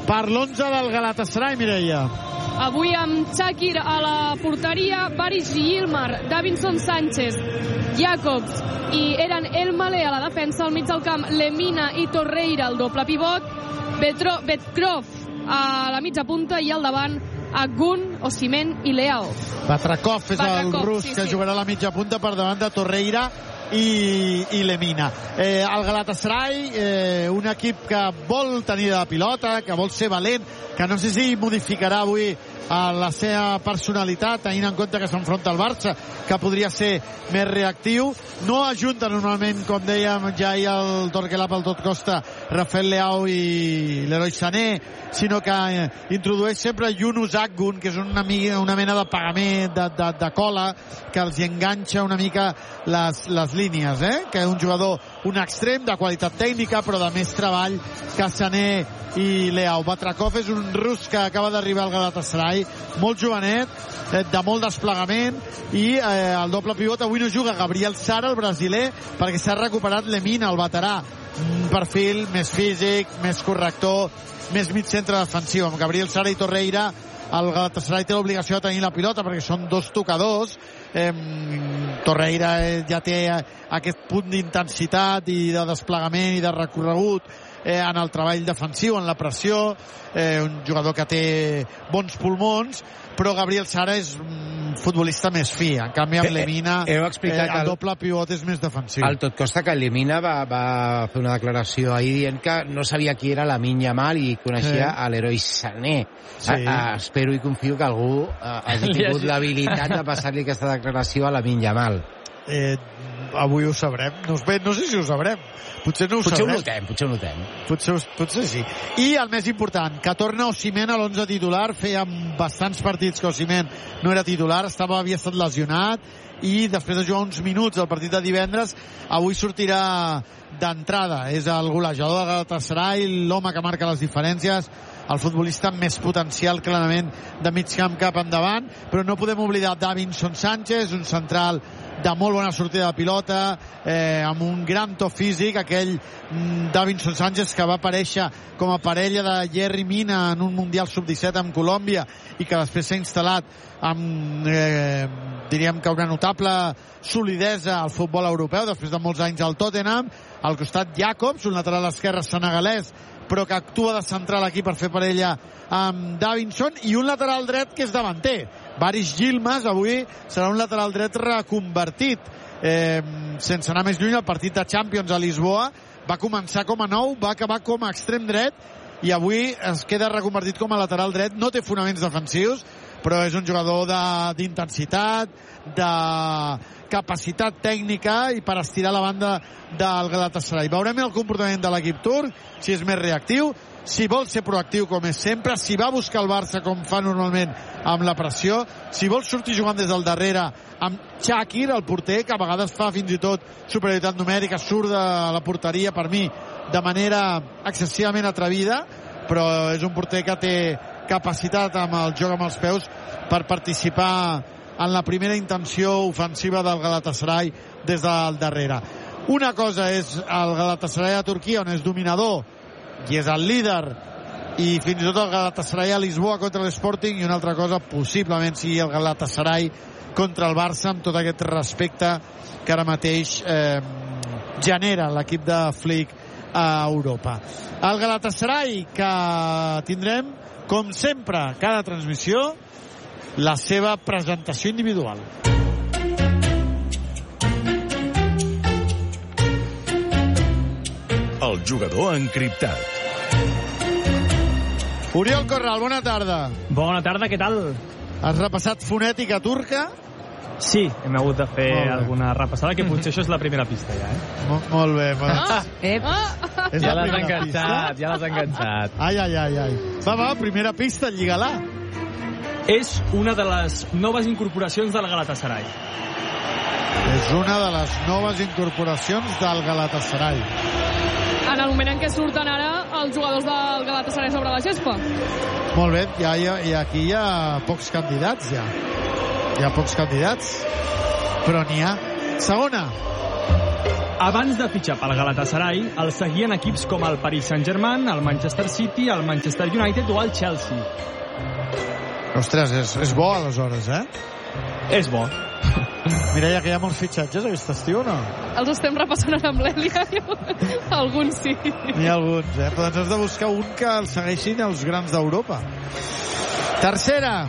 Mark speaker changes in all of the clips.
Speaker 1: per l'11 del Galatasaray, Mireia.
Speaker 2: Avui amb Shakir a la porteria, Baris Yilmaz, Davinson Sánchez, Jacobs i Eren Elmaleh a la defensa, al mig del camp Lemina i Torreira, el doble pivot, Petrov a la mitja punta i al davant Agun, Osimhen i Leao.
Speaker 1: Batrakov és el rus que jugarà a la mitja punta per davant de Torreira i Lemina. El Galatasaray, un equip que vol tenir la pilota, que vol ser valent, que no sé si modificarà avui la seva personalitat, tenint en compte que s'enfronta al Barça, que podria ser més reactiu. No ajunta normalment, com dèiem ja ahir el Torquelab al tot costa, Rafael Leao i Leroy Sané, sinó que introdueix sempre Yunus Akgun, que és una mena de pagament, de cola, que els enganxa una mica les línies, que és un jugador, un extrem de qualitat tècnica, però de més treball que Sané i Leao. Batrakov és un rus que acaba d'arribar al Galatasaray, molt jovenet, de molt desplegament, i el doble pivot avui no juga Gabriel Sara, el brasiler, perquè s'ha recuperat Lemina, el veterà, un perfil més físic, més corrector, més mig centre defensiu. Amb Gabriel Sara i Torreira el Galatasaray té l'obligació de tenir la pilota perquè són dos tocadors. Torreira ja té aquest punt d'intensitat i de desplegament i de recorregut en el treball defensiu, en la pressió, un jugador que té bons pulmons, però Gabriel Sara és un futbolista més fi. En canvi, amb Lemina el doble pivot és més defensiu.
Speaker 3: Al tot costa que Lemina va fer una declaració ahir dient que no sabia qui era Lamine Yamal i coneixia a Leroy Sané. Espero i confio que algú hagi tingut l'habilitat de passar-li aquesta declaració a Lamine Yamal.
Speaker 1: Avui ho sabrem. No sé si ho sabrem. Potser no ho sabrem.
Speaker 3: Potser ho notem.
Speaker 1: Potser sí. I el més important, que torna Osimhen a l'11 titular. Feia bastants partits que Osimhen no era titular, havia estat lesionat, i després de jugar uns minuts al partit de divendres, avui sortirà d'entrada. És el golejador del Galatasaray, l'home que marca les diferències, el futbolista amb més potencial clarament de mig camp cap endavant, però no podem oblidar Davinson Sánchez, un central de molt bona sortida de pilota, amb un gran to físic, aquell Davinson Sánchez que va aparèixer com a parella de Yerry Mina en un Mundial Sub-17 amb Colòmbia i que després s'ha instal·lat amb diríem que una notable solidesa al futbol europeu després de molts anys al Tottenham. Al costat Jacobs, un lateral esquerre senegalès, però que actua de central aquí per fer parella amb Davinson, i un lateral dret que és davanter. Baris Yilmaz avui serà un lateral dret reconvertit. Sense anar més lluny, el partit de Champions a Lisboa va començar com a nou, va acabar com a extrem dret, i avui es queda reconvertit com a lateral dret. No té fonaments defensius, però és un jugador d'intensitat, de capacitat tècnica i per estirar la banda del Galatasaray. Veurem el comportament de l'equip turc, si és més reactiu, si vol ser proactiu com és sempre, si va buscar el Barça com fa normalment amb la pressió, si vol sortir jugant des del darrere amb Shakir, el porter, que a vegades fa fins i tot superioritat numèrica, surt de la porteria, per mi, de manera excessivament atrevida, però és un porter que té capacitat amb el joc amb els peus per participar en la primera intenció ofensiva del Galatasaray des del darrere. Una cosa és el Galatasaray a Turquia, on és dominador i és el líder, i fins i tot el Galatasaray a Lisboa contra l'Sporting, i una altra cosa possiblement sigui el Galatasaray contra el Barça, amb tot aquest respecte que ara mateix genera l'equip de Flick a Europa. El Galatasaray, que tindrem, com sempre, cada transmissió, la seva presentació individual.
Speaker 4: El jugador encriptat.
Speaker 1: Oriol Corral, bona tarda.
Speaker 5: Bona tarda, què tal?
Speaker 1: Has repassat fonètica turca?
Speaker 5: Sí, hem hagut de fer alguna repassada, que potser això és la primera pista ja,
Speaker 1: Molt bé.
Speaker 5: Ja l'has enganxat,
Speaker 1: Ai. Va, primera pista, lliga-la.
Speaker 5: És una de les noves incorporacions del Galatasaray.
Speaker 1: És una de les noves incorporacions del Galatasaray.
Speaker 2: En el moment en què surten ara els jugadors del Galatasaray sobre la gespa.
Speaker 1: Molt bé, i aquí hi ha pocs candidats, ja. Hi ha pocs candidats, però n'hi ha. Segona.
Speaker 5: abans de fitxar pel Galatasaray, el seguien equips com el Paris Saint-Germain, el Manchester City, el Manchester United o el Chelsea.
Speaker 1: Ostres, és bo, aleshores,
Speaker 5: És bo.
Speaker 1: Mireia, que hi ha molts fitxatges aquest estiu o no?
Speaker 2: Els estem repassant amb l'Èlia. Alguns sí.
Speaker 1: N'hi ha alguns, però ens has de buscar un que el segueixin els grans d'Europa. Tercera.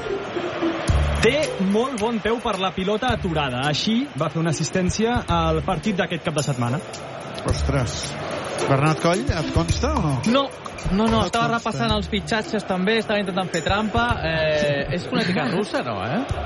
Speaker 5: Té molt bon peu per la pilota aturada. Així va fer una assistència al partit d'aquest cap de setmana.
Speaker 1: Ostres. Bernat Coll, et consta o no?
Speaker 6: No, estava repassant els fitxatges també, estava intentant fer trampa. És fonètica russa, no,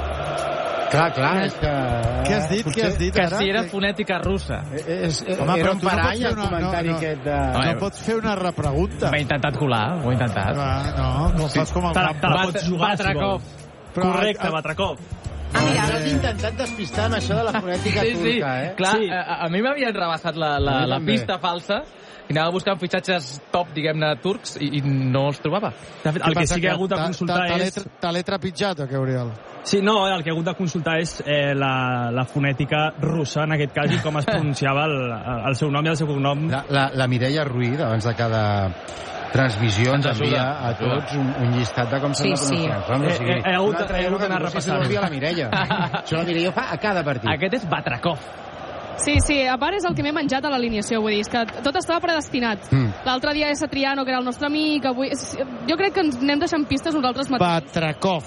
Speaker 3: Clar, és que...
Speaker 1: Què has dit
Speaker 6: Que
Speaker 1: ara?
Speaker 6: si era fonètica russa.
Speaker 1: Home,
Speaker 3: era
Speaker 1: però
Speaker 3: un
Speaker 1: tu no
Speaker 3: parany
Speaker 1: pots fer
Speaker 3: el comentari aquest de...
Speaker 1: No pots fer una repregunta.
Speaker 6: M'he intentat colar, ho he intentat.
Speaker 1: No fas com el
Speaker 5: Te
Speaker 1: camp.
Speaker 5: la pots jugar, si vols. Correcte, Batrakov.
Speaker 3: Mira, ara t'he intentat despistar amb això de la fonètica turca,
Speaker 6: Clar, a mi m'havien rebassat la pista falsa i anava buscant fitxatges top, diguem-ne, turcs i no els trobava.
Speaker 5: De fet, el que sí que he hagut de consultar és...
Speaker 1: Te l'he trepitjat, o què, Oriol?
Speaker 5: Sí, no, el que he hagut de consultar és la fonètica russa, en aquest cas, i com es pronunciava el seu nom i el seu cognom.
Speaker 3: La Mireia Ruiz, abans de cada transmissió, ens envia a tots un llistat de com s'ha de pronunciar.
Speaker 5: He hagut d'anar repassant.
Speaker 3: La Mireia. Això la Mireia ho fa a cada partit.
Speaker 6: Aquest és Batrakov.
Speaker 2: Sí, a part és el que m'he menjat a l'alineació, vull dir, és que tot estava predestinat. L'altre dia és Satriano, que era el nostre amic, avui... Jo crec que ens anem deixant pistes nosaltres mateixos.
Speaker 1: Batrakov.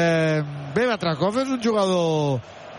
Speaker 1: Bé, Batrakov és un jugador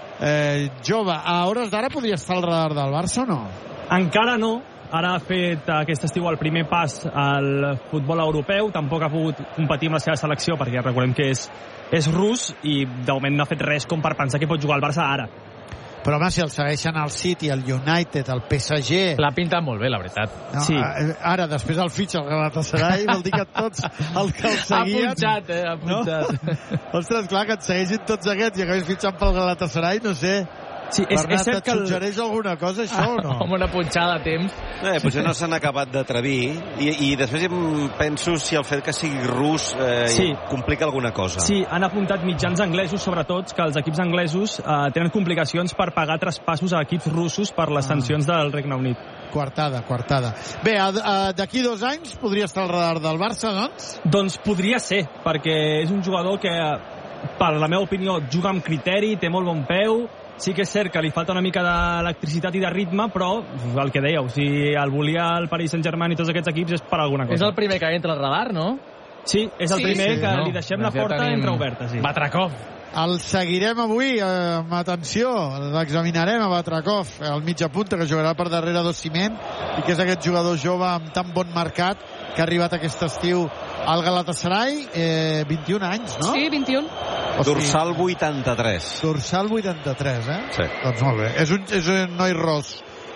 Speaker 1: jove. A hores d'ara podria estar al radar del Barça o no?
Speaker 5: Encara no. Ara ha fet aquest estiu el primer pas al futbol europeu. Tampoc ha pogut competir amb la seva selecció, perquè recordem que és rus i de moment no ha fet res com per pensar que pot jugar al Barça ara.
Speaker 1: Però home, si el segueixen el City, el United, el PSG...
Speaker 6: La pinta molt bé, la veritat.
Speaker 1: No,
Speaker 5: sí.
Speaker 1: Ara, després del fitxa al Galatasaray, vol dir que tots els que el seguien...
Speaker 6: Ha punxat.
Speaker 1: No? Ostres, clar, que et segueixin tots aquests i acabis fitxant pel Galatasaray, no sé...
Speaker 5: Sí, és cert que
Speaker 1: et suggereix alguna cosa, això, o no?
Speaker 6: Amb una punxada a temps.
Speaker 7: Potser no s'han acabat d'atrevir i després penso si el fet que sigui rus complica alguna cosa.
Speaker 5: Sí, han apuntat mitjans anglesos, sobretot, que els equips anglesos tenen complicacions per pagar traspassos a equips russos per les sancions del Regne Unit.
Speaker 1: Coartada. Bé, d'aquí 2 anys podria estar al radar del Barça, doncs?
Speaker 5: Doncs podria ser, perquè és un jugador que, per la meva opinió, juga amb criteri, té molt bon peu. Sí que és cert que li falta una mica d'electricitat i de ritme, però el que dèieu, si el volia el Paris Saint-Germain i tots aquests equips és per alguna cosa.
Speaker 6: És el primer que entra al radar, no?
Speaker 5: Sí, és el primer que li deixem la porta entreoberta. Sí.
Speaker 6: Batrakov.
Speaker 1: El seguirem avui amb atenció, l'examinarem a Batrakov, el mitja punta que jugarà per darrere d'Osimhen i que és aquest jugador jove amb tan bon mercat que ha arribat aquest estiu al Galatasaray, 21 anys, no?
Speaker 2: Sí, 21.
Speaker 7: Dorsal 83.
Speaker 1: Dorsal 83,
Speaker 7: Sí.
Speaker 1: Doncs molt bé. És un noi ros,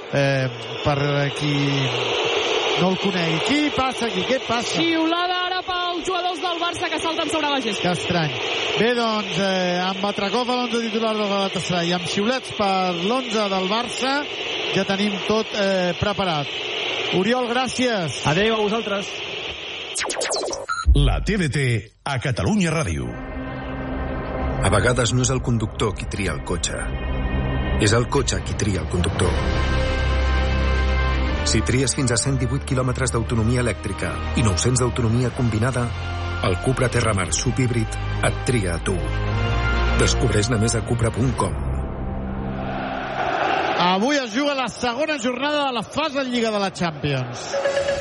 Speaker 1: per qui no el conegui. Qui passa aquí? Què passa?
Speaker 2: Xiulada ara pels jugadors del Barça que salten sobre la gespa.
Speaker 1: Que estrany. Bé, doncs, amb Batrakov a l'11 titular del Galatasaray, amb xiulets per l'11 del Barça, ja tenim tot preparat. Oriol, gràcies.
Speaker 5: Adéu a vosaltres.
Speaker 4: La TDT a Catalunya Ràdio.
Speaker 8: A vegades no és el conductor qui tria el cotxe. És el cotxe qui tria el conductor. Si tries fins a 118 quilòmetres d'autonomia elèctrica i 900 d'autonomia combinada, el Cupra Terramar subhíbrid et tria a tu. Descobreix-ne més a cupra.com.
Speaker 1: Avui es juga la segona jornada de la fase en Lliga de la Champions.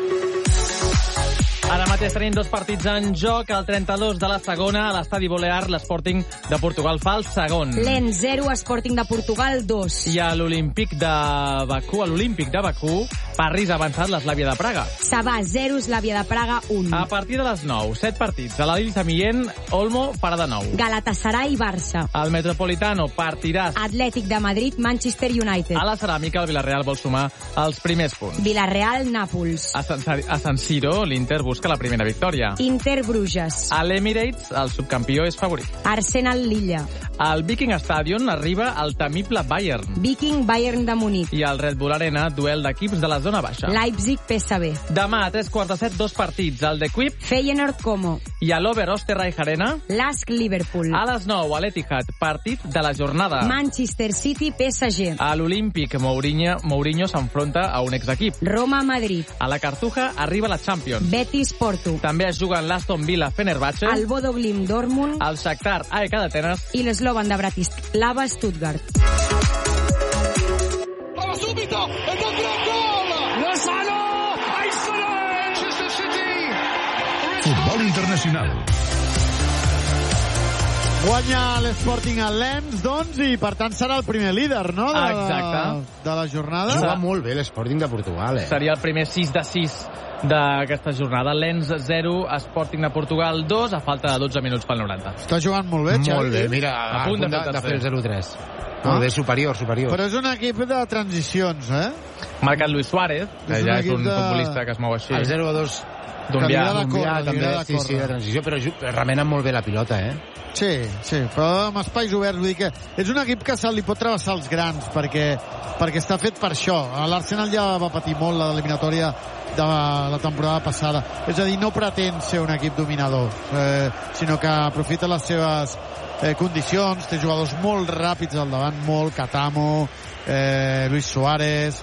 Speaker 6: Ara mateix tenim 2 partits en joc. El 32 de la segona, a l'Estadi Balear, l'Sporting de Portugal fa el segon.
Speaker 9: Lens 0, Sporting de Portugal 2.
Speaker 6: I a l'Olímpic de Bakú, París ha avançat l'Eslàvia de Praga.
Speaker 9: Sabà 0, Eslàvia de Praga 1.
Speaker 6: A partir de les 9, 7 partits. A la Lille Samillent, Olmo, parada 9.
Speaker 9: Galatasaray, Barça.
Speaker 6: Al Metropolitano, Partiràs.
Speaker 9: Atlètic de Madrid, Manchester United.
Speaker 6: A la Ceràmica, el Villarreal vol sumar els primers punts.
Speaker 9: Villarreal, Nàpols.
Speaker 6: A San Siro, l'Inter busca la primera victòria.
Speaker 9: Inter, Bruges.
Speaker 6: A l'Emirates, el subcampió és favorit.
Speaker 9: Arsenal, Lilla.
Speaker 6: Al Viking Stadion arriba el temible Bayern.
Speaker 9: Viking, Bayern de Munic.
Speaker 6: I al Red Bull Arena, duel d'equips de la zona baixa.
Speaker 9: Leipzig, PSV.
Speaker 6: Demà, a 3:45, 2 partits. El de Quip.
Speaker 9: Feyenoord, Como.
Speaker 6: I a l'Ober Österreich Arena,
Speaker 9: Lask Liverpool.
Speaker 6: a les 9, a l'Etihad, partit de la jornada.
Speaker 9: Manchester City PSG.
Speaker 6: A l'Olímpic, Mourinho s'enfronta a un exequip.
Speaker 9: Roma Madrid.
Speaker 6: A la Cartuja arriba la Champions.
Speaker 9: Betis Porto.
Speaker 6: També es juguen l'Aston Villa Fenerbahce,
Speaker 9: El Bodo Glimt Dortmund
Speaker 6: el Shakhtar AEK d'Atenes.
Speaker 9: i l'Slovan de Bratislava Stuttgart.
Speaker 10: Subito ed un gran gol! Lozano! Manchester City!
Speaker 4: Futbol internacional.
Speaker 1: Guanya l'Sporting a Lens, doncs, i per tant serà el primer líder, no?, de la jornada.
Speaker 3: Juga molt bé l'Sporting de Portugal,
Speaker 6: Seria el primer 6 de 6 d'aquesta jornada. Lens 0, Sporting de Portugal 2, a falta de 12 minuts pel 90.
Speaker 1: Està jugant molt bé, Xavi.
Speaker 3: Molt bé, mira, a punt de fer el 0-3. Molt bé, superior.
Speaker 1: Però és un equip de transicions,
Speaker 6: Marcat Luis Suárez, que ja és un futbolista que es mou així.
Speaker 3: El 0-2
Speaker 1: d'Unvià
Speaker 3: també, sí, de transició, però remenen molt bé la pilota,
Speaker 1: Sí, però amb espais oberts, vull dir que és un equip que se li pot travessar els grans, perquè està fet per això. L'Arsenal ja va patir molt l'eliminatòria de la temporada passada. És a dir, no pretén ser un equip dominador, sinó que aprofita les seves condicions, té jugadors molt ràpids al davant, Catamo, Luis Suárez,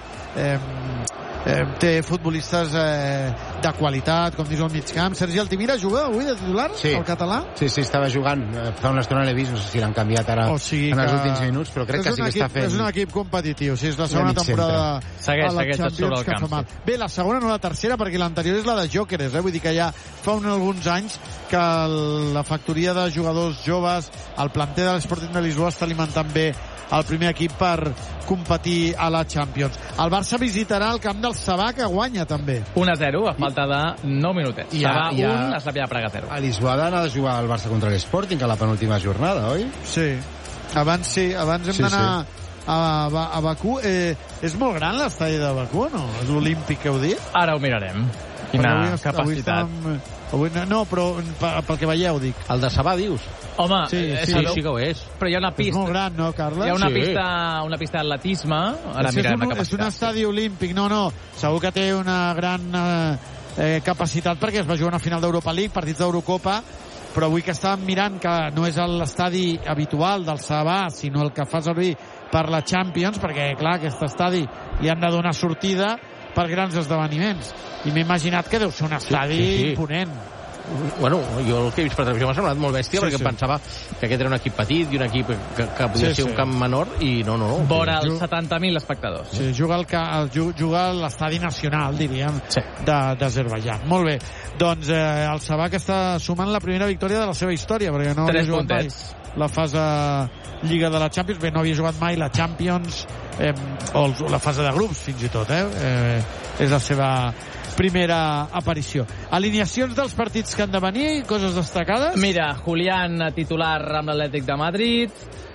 Speaker 1: té futbolistes de qualitat, com dius al mig camp. Sergi Altimira juga avui de titular, el català?
Speaker 3: Sí, estava jugant, fa una estona l'he vist, no sé si l'han canviat ara en els últims minuts, però crec que sí que està fent...
Speaker 1: És un equip competitiu, és la segona temporada
Speaker 6: segueix
Speaker 1: a la Champions que fa mal. Bé, la segona no la tercera, perquè l'anterior és la de Jòqueres, vull dir que ja fa alguns anys que la factoria de jugadors joves, el planter de l'Sporting de Lisboa està alimentant bé el primer equip per competir a la Champions. El Barça visitarà el camp del Sabà, que guanya també.
Speaker 6: 1-0, a falta de 9 minutets. Sabà 1, Slavia Praga 0.
Speaker 3: A Lisboa ha d'anar a jugar el Barça contra l'Sporting a la penúltima jornada, oi?
Speaker 1: Sí. Abans hem d'anar a Bakú. És molt gran l'estadi de Bakú, no? És l'Olímpic que heu dit?
Speaker 6: Ara ho mirarem. Quina capacitat.
Speaker 1: No, però pel que veieu, dic.
Speaker 3: El de Sabà, dius?
Speaker 6: Home,
Speaker 3: sí que ho és.
Speaker 6: Però hi ha una pista...
Speaker 1: És molt gran, no, Carles?
Speaker 6: Hi ha una pista d'atletisme. Ara mirarem la capacitat.
Speaker 1: És un estadi olímpic. No. Segur que té una gran capacitat, perquè es va jugar una final d'Europa League, partits d'Eurocopa, però avui que estàvem mirant que no és l'estadi habitual del Sabà, sinó el que fa servir per la Champions, perquè, clar, aquest estadi li han de donar sortida per grans esdeveniments. I m'he imaginat que deu ser un estadi imponent.
Speaker 3: Bueno, jo el que he vist per televisió m'ha semblat molt bèstia, perquè pensava que aquest era un equip petit i un equip que podia ser un camp menor, i no.
Speaker 6: Vora els 70.000 espectadors.
Speaker 1: Sí, juga a l'estadi nacional, diríem, d'Azerbaidjan. Molt bé. Doncs el Sabà, que està sumant la primera victòria de la seva història, perquè no havia jugat mai la fase Lliga de la Champions. Bé, no havia jugat mai la Champions, o la fase de grups, fins i tot. És la seva primera aparició. Alineacions dels partits que han de venir, coses destacades?
Speaker 6: Mira, Julián titular amb l'Atlètic de Madrid,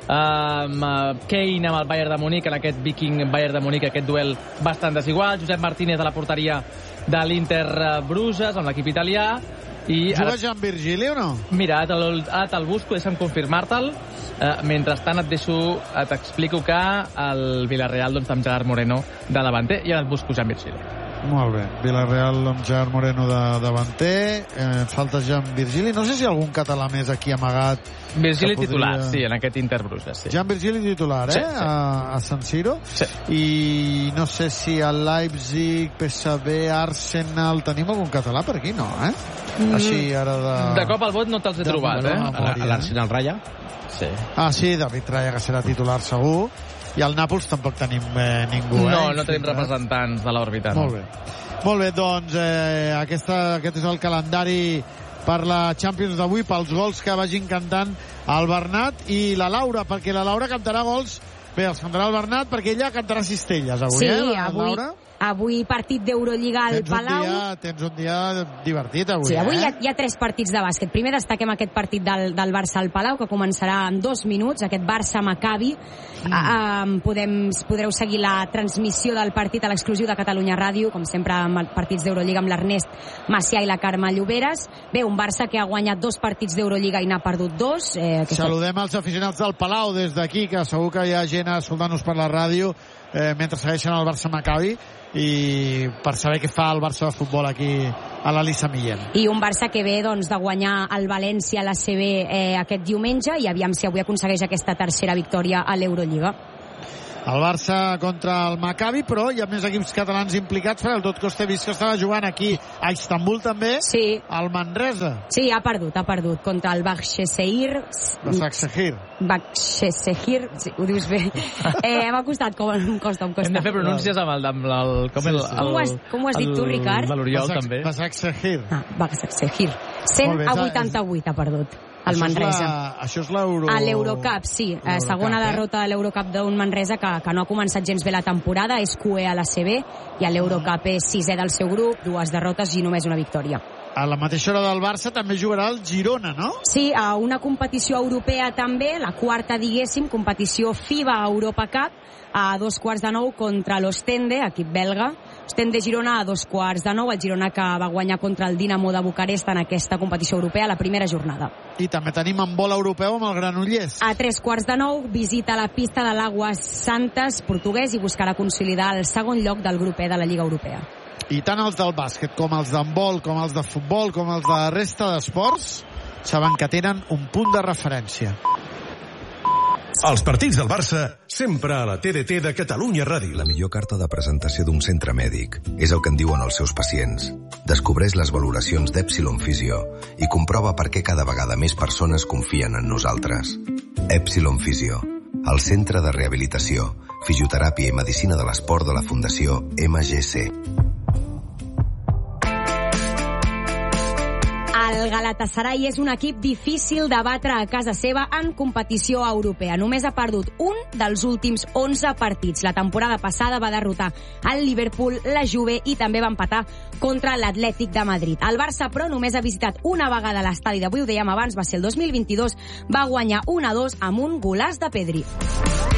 Speaker 6: Kane amb el Bayern de Múnich, en aquest Viking-Bayern de Múnich, aquest duel bastant desigual, Josep Martínez a la porteria de l'Inter Bruges, amb l'equip italià.
Speaker 1: Juga Jean Virgili o no?
Speaker 6: Mira, ara te'l busco, deixa'm confirmar-te'l. Mentrestant t'explico que el Villarreal, doncs, amb Gerard Moreno de davanter, i ara et busco Jean Virgili.
Speaker 1: Molt bé, Villarreal amb Gerard Moreno de davanter, falta Jean Virgili, no sé si algun català més aquí amagat.
Speaker 6: Virgili titular, sí, en aquest Inter Bruges, sí.
Speaker 1: Jean Virgili titular, a San Siro.
Speaker 6: Sí.
Speaker 1: I no sé si al Leipzig, PSV, Arsenal, tenim algun català per aquí, no, Així, ara
Speaker 6: de cop al vot no te'ls he trobat,
Speaker 3: L'Arsenal Raya.
Speaker 6: Sí.
Speaker 1: Sí, David Raya, que serà titular segur. I al Nàpols tampoc tenim ningú,
Speaker 6: No tenim representants de l'òrbita.
Speaker 1: Molt bé, doncs aquest és el calendari per la Champions d'avui, pels gols que vagin cantant el Bernat i la Laura, perquè la Laura cantarà gols. Bé, els cantarà el Bernat, perquè ella cantarà cistelles avui,
Speaker 9: avui partit d'Eurolliga al Palau.
Speaker 1: Tens un dia divertit avui,
Speaker 9: Sí, avui hi ha 3 partits de bàsquet. Primer destaquem aquest partit del Barça al Palau, que començarà en 2 minuts, aquest Barça-Maccabi. Podreu seguir la transmissió del partit a l'exclusiu de Catalunya Ràdio, com sempre amb partits d'Eurolliga amb l'Ernest Macià i la Carme Lloberes. Bé, un Barça que ha guanyat 2 partits d'Eurolliga i n'ha perdut 2.
Speaker 1: Saludem els aficionats del Palau des d'aquí, que segur que hi ha gent escoltant-nos per la ràdio. mentre segueixen el Barça-Maccabi, i per saber què fa el Barça de futbol aquí a l'Elisa Millén.
Speaker 9: I un Barça que ve de guanyar el València a la CB aquest diumenge, i aviam si avui aconsegueix aquesta tercera victòria a l'Eurolliga.
Speaker 1: El Barça contra el Maccabi, però hi ha més equips catalans implicats, perquè el Tot Costa he vist que estava jugant aquí a Istanbul també,
Speaker 9: sí.
Speaker 1: al Manresa.
Speaker 9: Sí, ha perdut contra el Başakşehir. Başakşehir, sí, ho dius bé. M'ha costat, em costa.
Speaker 6: Hem de fer pronúncies amb el
Speaker 9: com ho has dit tu, Ricard?
Speaker 6: L'Oriol, també.
Speaker 1: Başakşehir.
Speaker 9: Başakşehir. 100-88 ha perdut el Manresa.
Speaker 1: Això és l'Euro...
Speaker 9: A l'Eurocup, sí. Segona derrota de l'Eurocup d'un Manresa que no ha començat gens bé la temporada, és QE a la CB, i a l'Eurocup és 6è del seu grup, 2 derrotes i només una victòria.
Speaker 1: A la mateixa hora del Barça també jugarà el Girona, no?
Speaker 9: Sí, a una competició europea també, la quarta, diguéssim, competició FIBA Europa Cup, a 8:45 contra l'Ostende, equip belga. Ostende Girona a 8:45, el Girona que va guanyar contra el Dinamo de Bucarest en aquesta competició europea la primera jornada.
Speaker 1: I també tenim handbol europeu amb el Granollers.
Speaker 9: A 3:15 visita la pista de l'Aguas Santas portuguès i buscarà consolidar el segon lloc del grup E de la Lliga Europea.
Speaker 1: I tant els del bàsquet com els d'handbol, com els de futbol, com els de la resta d'esports saben que tenen un punt de referència.
Speaker 4: Els partits del Barça sempre a la TDT de Catalunya Ràdio.
Speaker 8: La millor carta de presentació d'un centre mèdic és el que en diuen els seus pacients. Descobreix les valoracions d'Epsilon Physio i comprova per què cada vegada més persones confien en nosaltres. Epsilon Physio, el centre de rehabilitació, fisioteràpia i medicina de l'esport de la Fundació MGC.
Speaker 9: El Galatasaray és un equip difícil de batre a casa seva en competició europea. Només ha perdut un dels últims 11 partits. La temporada passada va derrotar el Liverpool, la Juve i també va empatar contra l'Atlètic de Madrid. El Barça, però, només ha visitat una vegada l'estadi d'avui, ho dèiem abans, va ser el 2022, va guanyar 1-2 amb un golaç de Pedri.